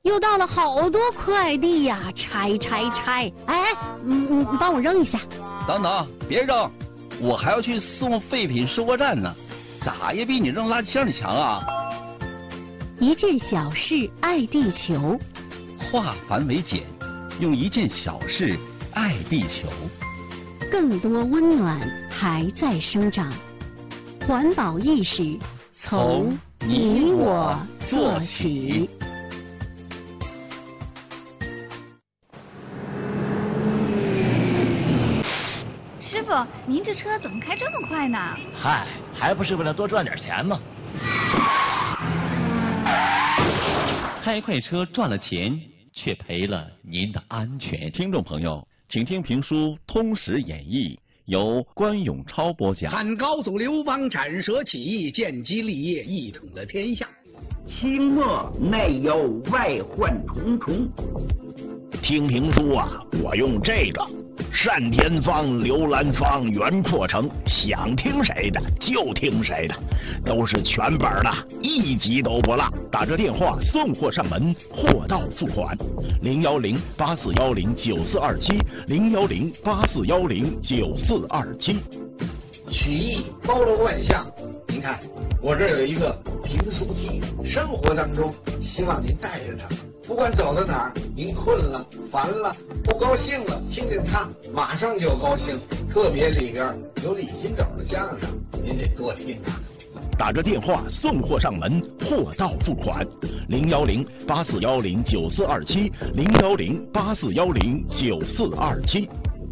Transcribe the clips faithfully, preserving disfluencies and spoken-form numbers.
又到了好多快递呀，拆拆拆！哎，嗯嗯，帮我扔一下。 等等，别扔，我还要去送废品收货站呢，咋也比你扔垃圾箱里强啊！ 一件小事爱地球， 化繁为简，用一件小事爱地球。 更多温暖还在生长，环保意识从你我做起。 师傅，您这车怎么开这么快呢？ 嗨，还不是为了多赚点钱吗？ 开快车赚了钱，却赔了您的安全。听众朋友，请听评书《通史演义》，由关永超播讲。 汉高祖刘邦斩蛇起义，建基立业，一统了天下。 清末内忧外患重重。 听评书啊，我用这个单田芳、刘兰芳、袁阔成，想听谁的就听谁的，都是全本的，一集都不落。打这电话送货上门，货到付款。零幺零八四幺零九四二七，零幺零八四幺零九四二七。 曲艺包罗万象，您看我这儿有一个评书机，生活当中希望您带着它。不管走到哪儿，您困了、烦了、不高兴了，听见它马上就高兴。特别里边有李金斗的相声，您得多听啊。 打着电话送货上门，货到付款。零幺零八四幺零九四二七，零幺零八四幺零九四二七。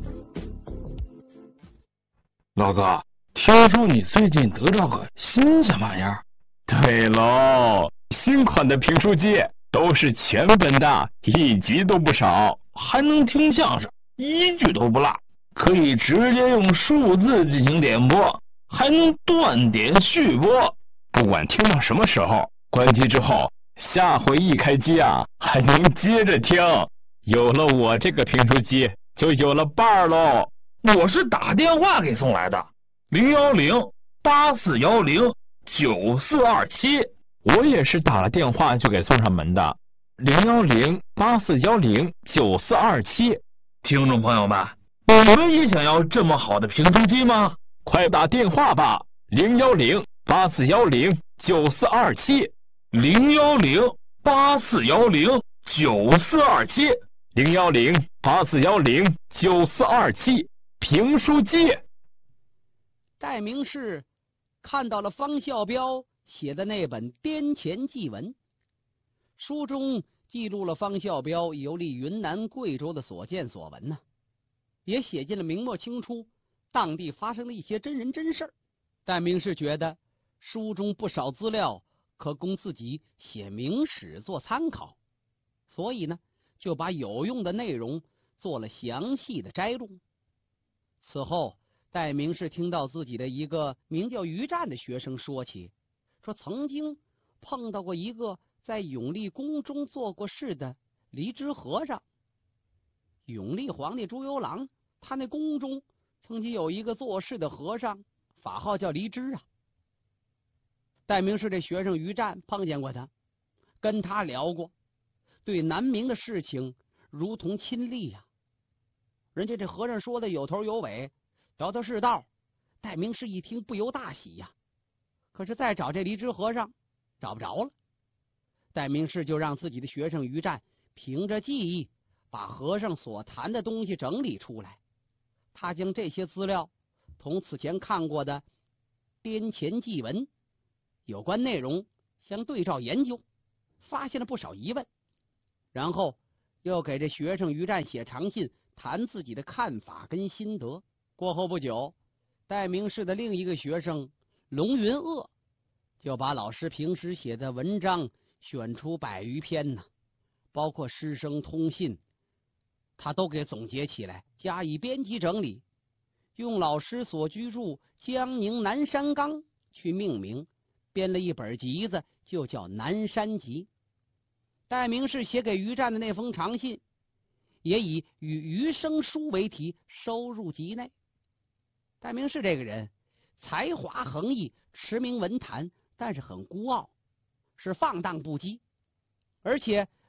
老哥，听说你最近得到个新什么玩意儿？ 对喽，新款的评书机。都是全本的，一集都不少， 还能听相声，一句都不落，可以直接用数字进行点播，还能断点续播。 不管听到什么时候，关机之后，下回一开机啊，还能接着听。有了我这个评书机，就有了伴儿喽。 我是打电话给送来的，零幺零八四幺零九四二七。 我也是打了电话就给送上门的，零幺零八四幺零九四二七。 听众朋友们，你们也想要这么好的评书机吗？ 快打电话吧，零幺零八四幺零九四二七， 零幺零八四幺零九四二七， 零幺零八四幺零九四二七，评书机。 戴名士看到了方孝标写的那本《滇黔纪文》，书中记录了方孝标游历云南、贵州的所见所闻呢、啊，也写进了明末清初当地发生的一些真人真事儿。戴名士觉得书中不少资料可供自己写明史做参考，所以呢，就把有用的内容做了详细的摘录。此后，戴名士听到自己的一个名叫于占的学生说起，说曾经碰到过一个在永历宫中做过事的离支和尚。永历皇帝朱由榔，他那宫中曾经有一个做事的和尚，法号叫离支啊。戴名士这学生于占碰见过他，跟他聊过，对南明的事情如同亲历呀、啊。人家这和尚说的有头有尾，条条是道。戴名士一听不由大喜呀、啊。可是再找这离支和尚找不着了，戴名士就让自己的学生于占凭着记忆把和尚所谈的东西整理出来。他将这些资料同此前看过的《滇黔纪文》有关内容相对照研究，发现了不少疑问，然后又给这学生于占写长信，谈自己的看法跟心得。过后不久，戴名士的另一个学生龙云鄂就把老师平时写的文章选出百余篇呢，包括师生通信，他都给总结起来，加以编辑整理，用老师所居住江宁南山冈去命名，编了一本集子，就叫《南山集》。戴名士写给于占的那封长信，也以与余生书为题收入集内。戴名士这个人才华横溢，驰名文坛，但是很孤傲，是放荡不羁，而且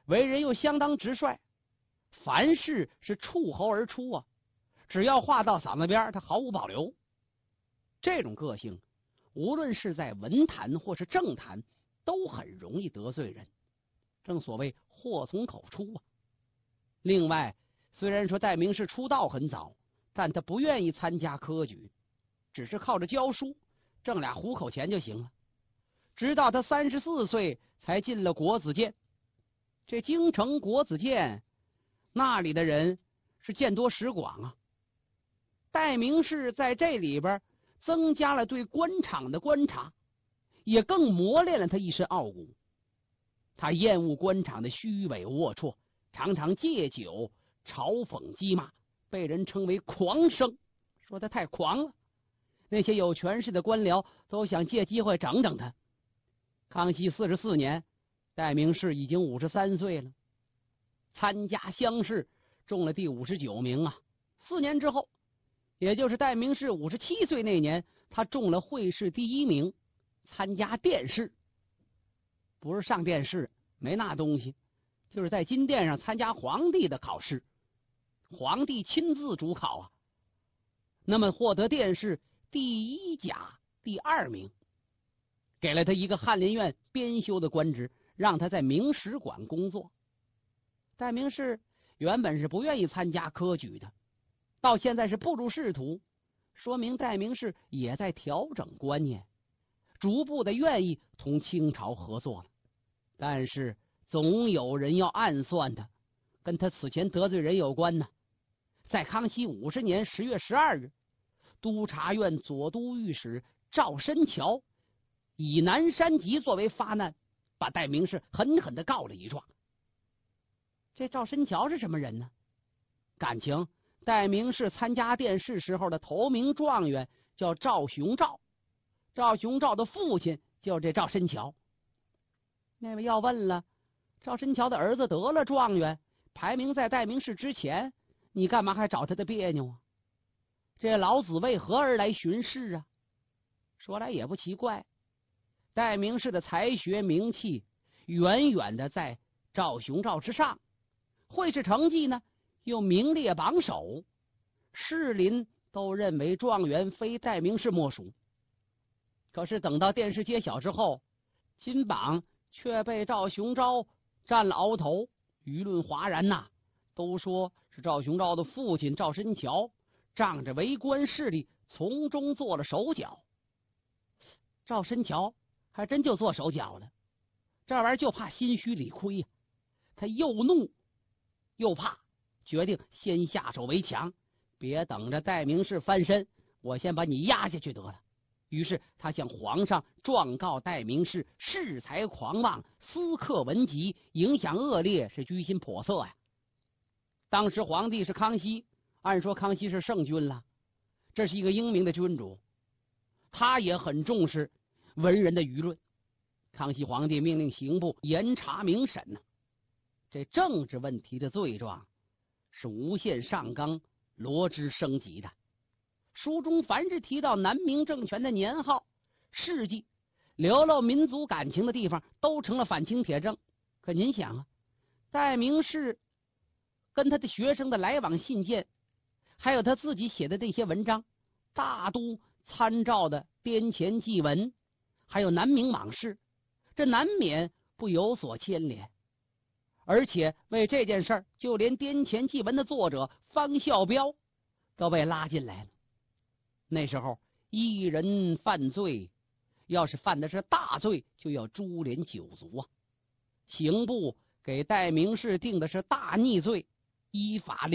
为人又相当直率，凡事是触喉而出啊，只要话到嗓子边，他毫无保留。这种个性，无论是在文坛或是政坛，都很容易得罪人。正所谓祸从口出啊。另外，虽然说戴名士出道很早，但他不愿意参加科举，只是靠着教书挣俩糊口钱就行了。直到他三十四岁才进了国子监。这京城国子监，那里的人是见多识广啊。戴名士在这里边增加了对官场的观察，也更磨练了他一身傲骨。他厌恶官场的虚伪龌龊，常常借酒嘲讽讥骂，被人称为狂生，说他太狂了。那些有权势的官僚都想借机会整整他。康熙四十四年，戴名士已经五十三岁了，参加乡试中了第五十九名啊。四年之后，也就是戴名士五十七岁那年，他中了会试第一名，参加殿试。不是上殿试，没那东西，就是在金殿上参加皇帝的考试，皇帝亲自主考啊。那么获得殿试第一甲第二名，给了他一个翰林院编修的官职，让他在明史馆工作。戴名士原本是不愿意参加科举的，到现在是步入仕途，说明戴名士也在调整观念，逐步的愿意同清朝合作了。但是总有人要暗算他，跟他此前得罪人有关呢。在康熙五十年十月十二日，督察院左都御史赵申桥以南山集作为发难，把戴名士狠狠的告了一状。这赵申桥是什么人呢？感情戴名士参加殿试时候的头名状元叫赵雄照，赵雄照的父亲就是这赵申桥。那位要问了，赵申桥的儿子得了状元，排名在戴名士之前，你干嘛还找他的别扭啊？这老子为何而来巡视啊？说来也不奇怪，戴名士的才学名气远远的在赵雄照之上，会试成绩呢又名列榜首，士林都认为状元非戴名士莫属。可是等到殿试揭晓之后，金榜却被赵雄昭占了鳌头，舆论哗然呐，都说是赵雄昭的父亲赵申桥仗着为官势力从中做了手脚。赵申桥还真就做手脚了，这玩意儿就怕心虚理亏呀、啊，他又怒又怕，决定先下手为强，别等着戴名士翻身，我先把你压下去得了。于是他向皇上状告戴名士恃才狂妄，私刻文集，影响恶劣，是居心叵测呀。当时皇帝是康熙，按说康熙是圣君了，这是一个英明的君主，他也很重视文人的舆论。康熙皇帝命令刑部严查明审呢、啊，这政治问题的罪状是无限上纲，罗织升级的。书中凡是提到南明政权的年号、事迹，流露民族感情的地方，都成了反清铁证。可您想啊，戴名士跟他的学生的来往信件，还有他自己写的这些文章，大都参照的滇黔祭文，还有南明莽事，这难免不有所牵连。而且为这件事儿，就连滇黔祭文的作者方孝标都被拉进来了。那时候一人犯罪，要是犯的是大罪，就要株连九族啊。刑部给戴名士定的是大逆罪，依法